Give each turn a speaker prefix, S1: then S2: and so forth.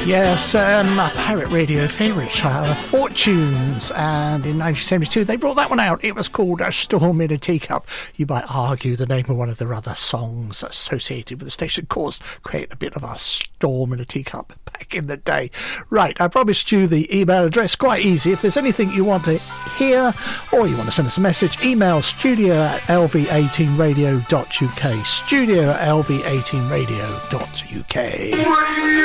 S1: Yes, a pirate radio favourite, Fortunes, and in 1972 they brought that one out. It was called A Storm in a Teacup. You might argue the name of one of their other songs associated with the station caused create a bit of a storm in a teacup back in the day. Right, I promised you the email address, quite easy. If there's anything you want to hear or you want to send us a message, email studio@lv18radio.uk, studio@lv18radio.uk.